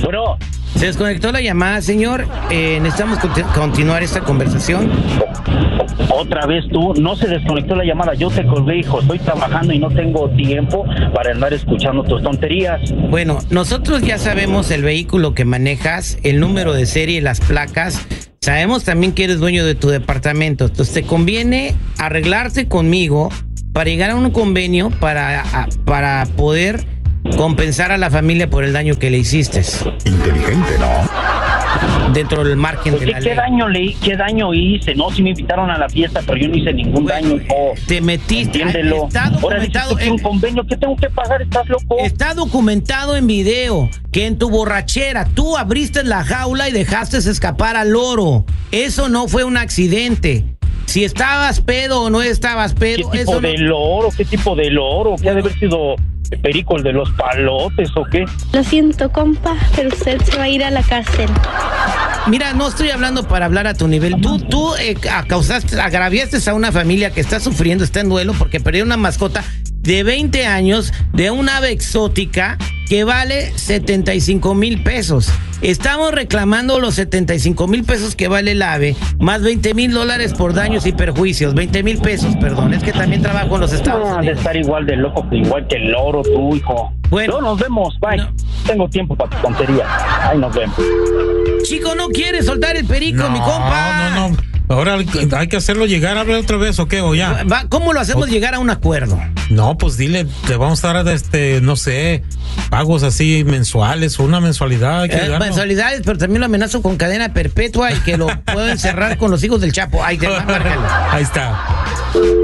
Bueno, Se desconectó la llamada, señor. Necesitamos continuar esta conversación. otra vez tú, no se desconectó la llamada, yo te colgué, hijo, estoy trabajando y no tengo tiempo para andar escuchando tus tonterías. Bueno, nosotros ya sabemos el vehículo que manejas, el número de serie, las placas. Sabemos también que eres dueño de tu departamento. Entonces te conviene arreglarte conmigo para llegar a un convenio para poder compensar a la familia por el daño que le hiciste. Inteligente, ¿no? Dentro del margen Pues, de la ley. ¿Qué daño hice? No, sí me invitaron a la fiesta, pero yo no hice ningún daño, hijo. Te metiste. Entiéndelo. Está Ahora dices documentado. tú que un convenio, ¿qué tengo que pagar? ¿Estás loco? Está documentado en video que en tu borrachera tú abriste la jaula y dejaste escapar al loro. Eso no fue un accidente. Si estabas pedo o no estabas pedo, ¿Qué tipo eso de loro? ¿Qué tipo de loro? ¿Qué ha de haber sido Perico, el de los palotes o qué? Lo siento, compa, pero usted se va a ir a la cárcel. Mira, no estoy hablando para hablar a tu nivel. Tú agraviaste a una familia que está sufriendo, está en duelo porque perdió una mascota de 20 años de un ave exótica que vale 75,000 pesos. Estamos reclamando los 75,000 pesos que vale el ave, más $20,000 por daños y perjuicios. 20,000 pesos, perdón. Es que también trabajo en los Estados No, de Unidos. estar igual de loco que igual que el loro, tú, hijo. Bueno. No, nos vemos, bye. No. Tengo tiempo para tu tontería. Ahí nos vemos. Chico, no quiere soltar el perico, No, mi compa. no. Ahora hay que hacerlo llegar a ver otra vez, ¿o qué? ¿O ya? ¿Cómo lo hacemos llegar a un acuerdo? No, pues dile, te vamos a dar, no sé, pagos así mensuales o una mensualidad. Hay que ayudarlo. Mensualidades, pero también lo amenazo con cadena perpetua y que lo puedo encerrar con los hijos del Chapo. Ay, márcalo. Ahí está.